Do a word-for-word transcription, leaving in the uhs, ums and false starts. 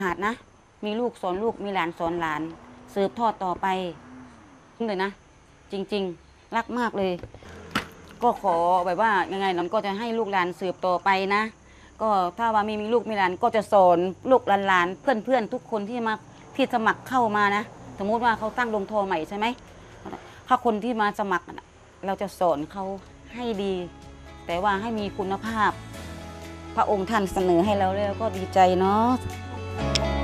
หาดนะมีลูกสอนลูกมีหลานสอนหลานสืบทอดต่อไปเลยนะจริงๆรักมากเลยก็ขอแบบว่ายังไงเราก็จะให้ลูกหลานสืบต่อไปนะก็ถ้าว่ามีมีลูกมีหลานก็จะสอนลูกหลานเพื่อนๆทุกคนที่มาที่สมัครเข้ามานะสมมุติว่าเขาตั้งโรงทอใหม่ใช่ไหมถ้าคนที่มาสมัครเราจะสอนเขาให้ดี แต่ว่าให้มีคุณภาพพระองค์ท่านเสนอให้เราแล้วก็ดีใจเนาะ